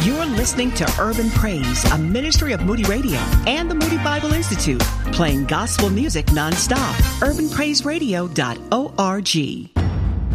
You're listening to Urban Praise, a ministry of Moody Radio and the Moody Bible Institute, playing gospel music nonstop. UrbanPraiseRadio.org.